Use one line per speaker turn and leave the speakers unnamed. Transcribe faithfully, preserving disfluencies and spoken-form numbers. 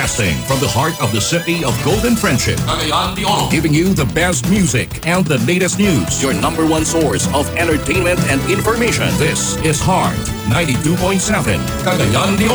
Broadcasting from the heart of the city of Golden Friendship.
Cagayan de Oro.
Giving you the best music and the latest news. Your number one source of entertainment and information. This is Heart ninety-two point seven, Cagayan de Oro.